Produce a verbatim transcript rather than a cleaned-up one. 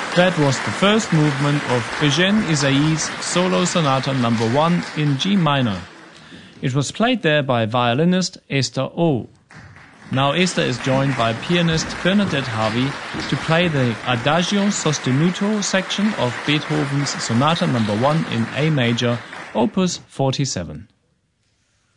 That was the first movement of Eugène Ysaÿe's Solo Sonata number one in G minor. It was played there by violinist Esther O. Now Esther is joined by pianist Bernadette Harvey to play the Adagio sostenuto section of Beethoven's Sonata number one in A major, opus forty-seven.